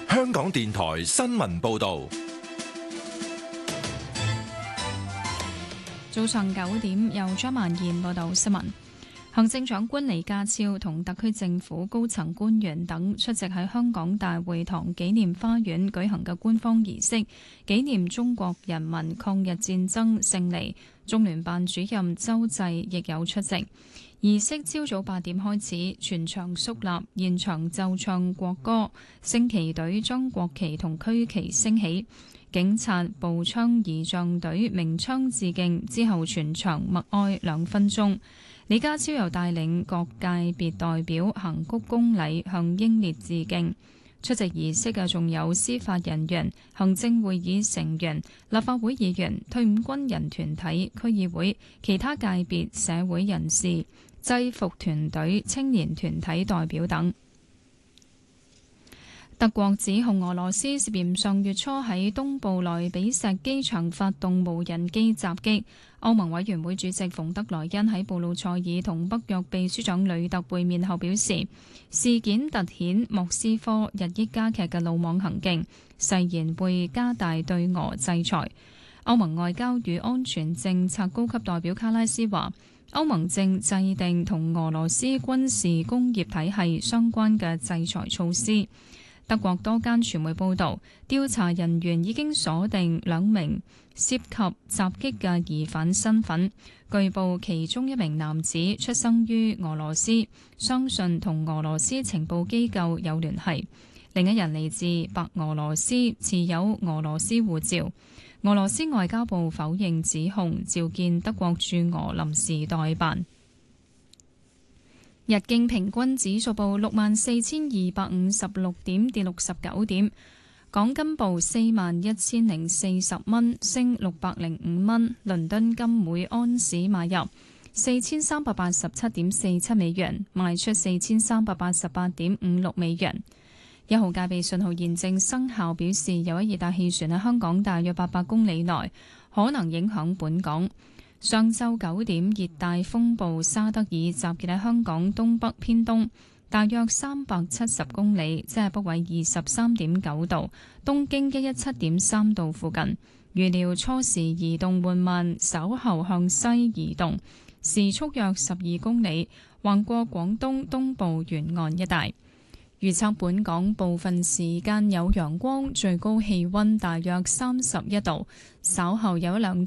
香港電台新聞報道。 早上9點，由張曼燕報道新聞。行政長官李家超同特區政府高層官員等出席喺香港大會堂紀念花園舉行嘅官方儀式，紀念中國人民抗日戰爭勝利。中聯辦主任周濟亦有出席。儀式朝早8點開始，全場肅立，現場奏唱國歌，升旗隊將國旗同區旗升起，警察步槍儀仗隊鳴槍致敬，之後全場默哀2分鐘。李家超又帶領各界別代表行鞠躬禮，向英烈致敬。出席儀式嘅仲有司法人員、行政會議成員、立法會議員、退伍軍人團體、區議會、其他界別社會人士、制服團隊、青年團體代表等。德國指控俄羅斯涉嫌上月初喺東部萊比錫機場發動無人機襲擊。歐盟委員會主席馮德萊恩喺布魯塞爾同北約秘書長呂特會面後表示，事件突顯莫斯科日益加劇嘅魯莽行徑，誓言會加大對俄制裁。歐盟外交與安全政策高級代表卡拉斯話，歐盟正制定同俄羅斯軍事工業體系相關嘅制裁措施。德國多間傳媒報導，調查人員已經鎖定2名涉及襲擊嘅疑犯身份。據報其中1名男子出生於俄羅斯，相信同俄羅斯情報機構有聯繫。另一人嚟自白俄羅斯，持有俄羅斯護照。俄羅斯外交部否認指控，召見德國駐俄臨時代辦。日經平均指數報64,256點，跌69點。港金報41,040蚊，升605蚊。倫敦金每安士買入4387.47美元，賣出4388.56美元。1號戒備信號現正生效，表示有一熱帶氣旋喺香港大約800公里內，可能影響本港。上晝9點，熱帶風暴沙德爾集結喺香港東北偏東，大約370公里，即係北緯23.9度、東經117.3度附近。預料初時移動緩慢，稍後向西移動，時速約12公里，橫過廣東東部沿岸一帶。預測本港部分時間有陽光，最高氣溫大約31度，稍後有1兩